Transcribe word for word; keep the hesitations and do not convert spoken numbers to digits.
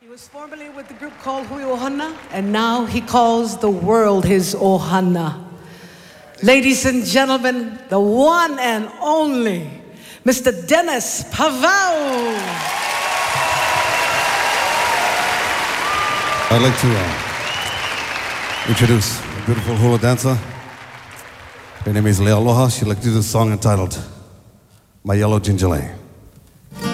He was formerly with the group called Hui Ohana, and now he calls the world his Ohana. Ladies and gentlemen, the one and only Mister Dennis Pavao. I'd like to uh, introduce a beautiful hula dancer. Her name is Lealoha. She'd like to do this song entitled My Yellow Ginger Lane.